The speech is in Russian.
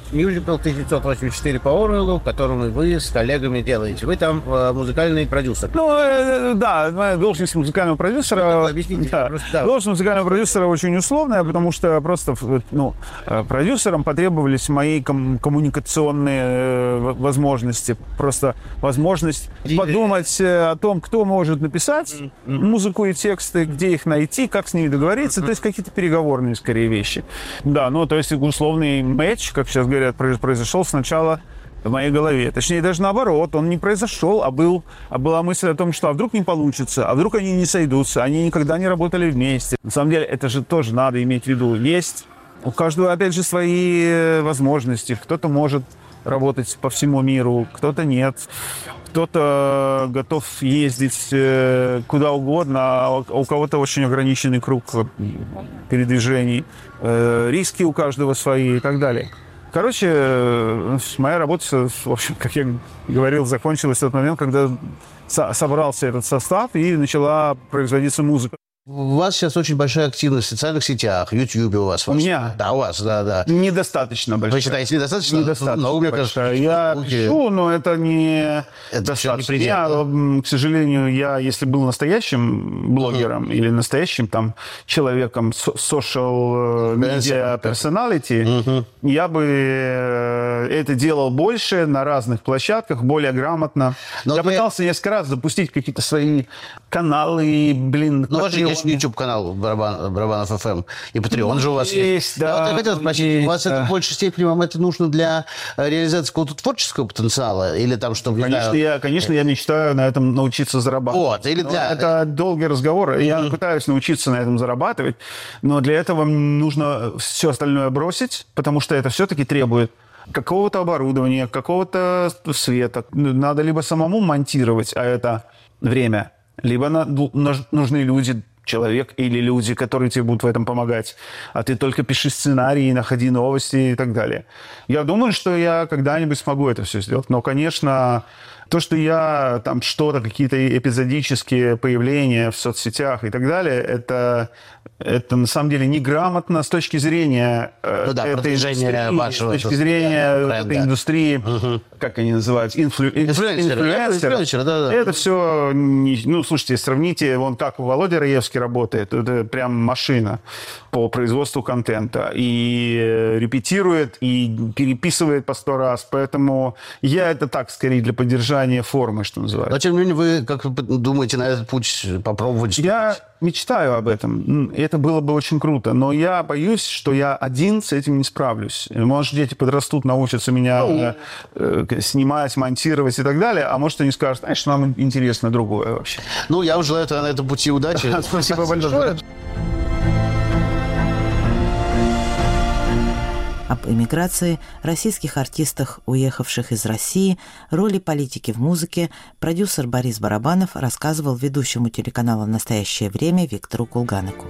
мюзикл 1984 по Оруэллу, который вы с коллегами делаете. Вы там музыкальный продюсер. Да, должность музыкального продюсера... Объясните. Должность музыкального продюсера очень условная, потому что просто продюсерам потребовались мои коммуникационные возможности. Просто возможность подумать о том, кто может написать музыку и тексты, где их найти, как с ними договориться. То есть какие-то переговорные, скорее, вещи. Да, то есть условный матч, как сейчас говорят, произошел сначала в моей голове. Точнее, даже наоборот, он не произошел, а была мысль о том, что а вдруг не получится, а вдруг они не сойдутся, они никогда не работали вместе. На самом деле, это же тоже надо иметь в виду. Есть у каждого, опять же, свои возможности. Кто-то может работать по всему миру, кто-то нет. Кто-то готов ездить куда угодно, а у кого-то очень ограниченный круг передвижений. Риски у каждого свои и так далее. Короче, моя работа, в общем, как я говорил, закончилась в тот момент, когда собрался этот состав и начала производиться музыка. У вас сейчас очень большая активность в социальных сетях, в YouTube у вас. У меня? Да, у вас, да. Недостаточно большая. Вы считаете, недостаточно? Недостаточно мне кажется, я пишу, но это не достаточно. К сожалению, если был настоящим блогером или настоящим человеком, social media personality, я бы это делал больше на разных площадках, более грамотно. Я пытался несколько раз запустить какие-то свои каналы, есть YouTube-канал Барабанов ФМ, и Patreon же у вас есть. Да, я хотел спросить, у вас это в большей степени, вам это нужно для реализации какого-то творческого потенциала? Или там, чтобы... Конечно, я мечтаю на этом научиться зарабатывать. Это долгий разговор. Я пытаюсь научиться на этом зарабатывать, но для этого нужно все остальное бросить, потому что это все-таки требует какого-то оборудования, какого-то света. Надо либо самому монтировать, а это время, либо нужны люди, человек или люди, которые тебе будут в этом помогать. А ты только пиши сценарии, находи новости и так далее. Я думаю, что я когда-нибудь смогу это все сделать. Но, конечно, то, что я какие-то эпизодические появления в соцсетях и так далее, это на самом деле неграмотно с точки зрения этой индустрии, с точки зрения этой индустрии, как они называются, инфлюенсеры. Да. Это все, слушайте, сравните, как Володя Раевский работает, это прям машина по производству контента, и репетирует, и переписывает по 100 раз, поэтому я это так, скорее, для поддержания формы, что называется. Но, тем не менее, вы, как вы думаете, на этот путь попробовать? Я мечтаю об этом. Это было бы очень круто. Но я боюсь, что я один с этим не справлюсь. Может, дети подрастут, научатся меня снимать, монтировать и так далее. А может, они скажут, знаешь, нам интересно другое вообще. Я вам желаю на этом пути удачи. Спасибо большое. Об эмиграции, российских артистах, уехавших из России, роли политики в музыке продюсер Борис Барабанов рассказывал ведущему телеканала «Настоящее время» Виктору Кулганыку.